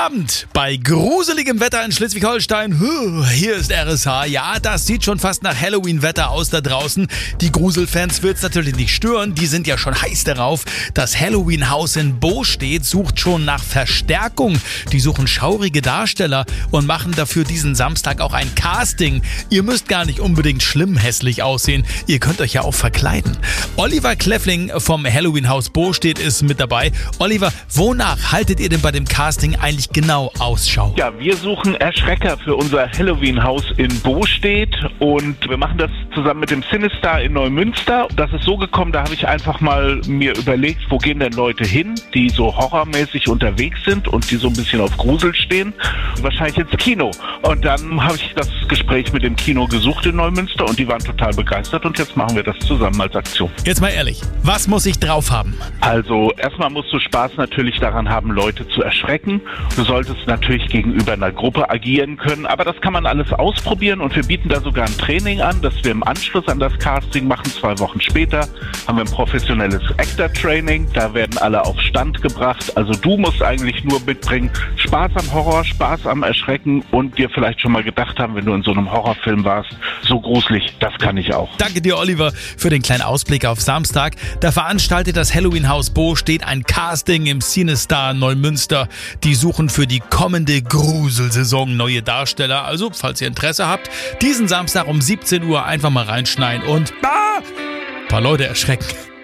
Abend bei gruseligem Wetter in Schleswig-Holstein. Hier ist RSH. Ja, das sieht schon fast nach Halloween-Wetter aus da draußen. Die Gruselfans wird's natürlich nicht stören. Die sind ja schon heiß darauf. Das Halloween-Haus in Bostedt sucht schon nach Verstärkung. Die suchen schaurige Darsteller und machen dafür diesen Samstag auch ein Casting. Ihr müsst gar nicht unbedingt schlimm hässlich aussehen. Ihr könnt euch ja auch verkleiden. Oliver Kleffling vom Halloween-Haus Bostedt ist mit dabei. Oliver, wonach haltet ihr denn bei dem Casting eigentlich genau Ausschau? Ja, wir suchen Erschrecker für unser Halloween-Haus in Bostedt und wir machen das zusammen mit dem Cinestar in Neumünster. Das ist so gekommen, da habe ich einfach mal mir überlegt, wo gehen denn Leute hin, die so horrormäßig unterwegs sind und die so ein bisschen auf Grusel stehen. Wahrscheinlich ins Kino. Und dann habe ich das Gespräch mit dem Kino gesucht in Neumünster und die waren total begeistert und jetzt machen wir das zusammen als Aktion. Jetzt mal ehrlich, was muss ich drauf haben? Also erstmal musst du Spaß natürlich daran haben, Leute zu erschrecken. Du solltest natürlich gegenüber einer Gruppe agieren können, aber das kann man alles ausprobieren und wir bieten da sogar ein Training an, das wir im Anschluss an das Casting machen. 2 Wochen später haben wir ein professionelles Actor-Training, da werden alle auf Stand gebracht. Also du musst eigentlich nur mitbringen, Spaß am Horror, Spaß am Erschrecken und dir vielleicht schon mal gedacht haben, wenn du in so einem Horrorfilm warst, so gruselig, das kann ich auch. Danke dir, Oliver, für den kleinen Ausblick auf Samstag. Da veranstaltet das Halloween-Haus Bostedt ein Casting im Cinestar Neumünster. Die suchen für die kommende Gruselsaison neue Darsteller. Also, falls ihr Interesse habt, diesen Samstag um 17 Uhr einfach mal reinschneien und ein paar Leute erschrecken.